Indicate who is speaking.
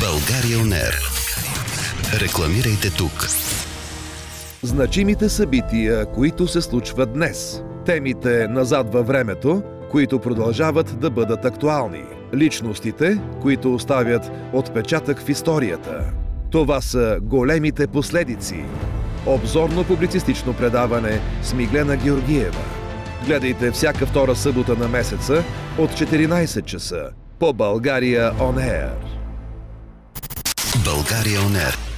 Speaker 1: България On Air. Рекламирайте тук.
Speaker 2: Значимите събития, които се случват днес. Темите назад във времето, които продължават да бъдат актуални. Личностите, които оставят отпечатък в историята. Това са големите последици. Обзорно-публицистично предаване с Миглена Георгиева. Гледайте всяка втора събота на месеца от 14 часа по България On Air.
Speaker 1: България On Air.